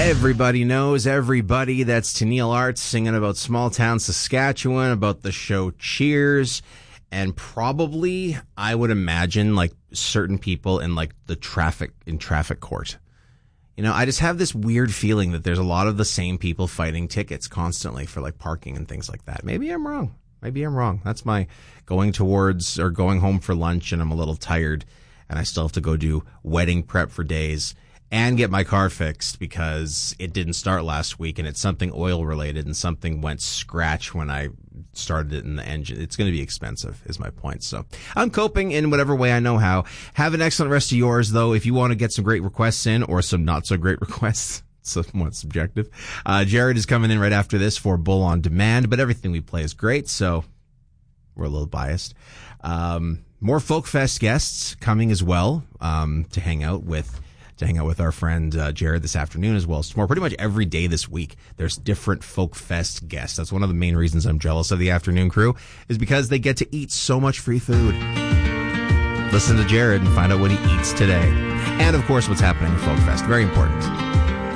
Everybody knows everybody. That's Tennille Arts singing about small town Saskatchewan, about the show Cheers, and probably, I would imagine, like certain people in like the traffic court. You know, I just have this weird feeling that there's a lot of the same people fighting tickets constantly for like parking and things like that. Maybe I'm wrong. That's my going towards or going home for lunch and I'm a little tired and I still have to go do wedding prep for days and get my car fixed because it didn't start last week and it's something oil related and something went scratch when I started it in the engine. It's going to be expensive is my point. So I'm coping in whatever way I know how. Have an excellent rest of yours, though. If you want to get some great requests in or some not so great requests, somewhat subjective, Jared is coming in right after this for Bull on Demand, but everything we play is great, so we're a little biased. More Folk Fest guests coming as well to hang out with our friend Jared this afternoon as well as tomorrow. Pretty much every day this week, there's different Folk Fest guests. That's one of the main reasons I'm jealous of the afternoon crew, is because they get to eat so much free food. Listen to Jared and find out what he eats today. And, of course, what's happening at Folk Fest. Very important.